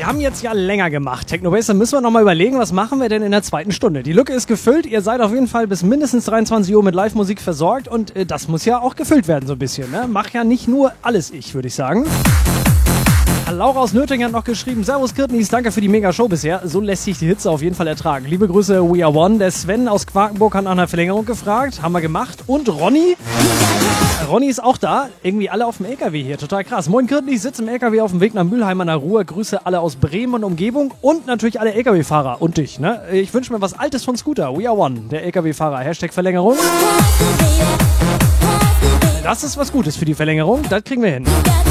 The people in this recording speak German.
Wir haben jetzt ja länger gemacht. Technobase, dann müssen wir nochmal überlegen, was machen wir denn in der zweiten Stunde? Die Lücke ist gefüllt. Ihr seid auf jeden Fall bis mindestens 23 Uhr mit Live-Musik versorgt und das muss ja auch gefüllt werden so ein bisschen. Ne? Mach ja nicht nur alles ich, würde ich sagen. Laura aus Nördlingen hat noch geschrieben, Servus Kirtnis, danke für die Mega-Show bisher. So lässt sich die Hitze auf jeden Fall ertragen. Liebe Grüße, We Are One. Der Sven aus Quakenburg hat nach einer Verlängerung gefragt. Haben wir gemacht. Und Ronny? Ronny ist auch da. Irgendwie alle auf dem LKW hier. Total krass. Moin Kirtnis, ich sitze im LKW auf dem Weg nach Mülheim an der Ruhr. Grüße alle aus Bremen und Umgebung und natürlich alle LKW-Fahrer und dich. Ne? Ich wünsche mir was Altes von Scooter. We Are One, der LKW-Fahrer. Hashtag Verlängerung. Das ist was Gutes für die Verlängerung. Das kriegen wir hin.